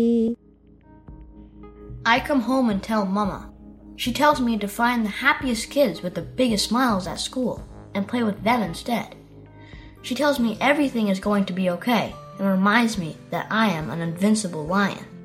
I come home and tell Mama. She tells me to find the happiest kids with the biggest smiles at school and play with them instead. She tells me everything is going to be okay and reminds me that I am an invincible lion.